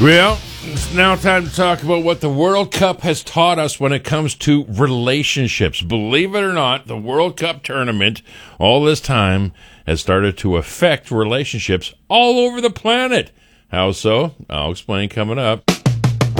Well, it's now time to talk about what the World Cup has taught us when it comes to relationships. Believe it or not, the World Cup tournament all this time has started to affect relationships all over the planet. How so? I'll explain coming up.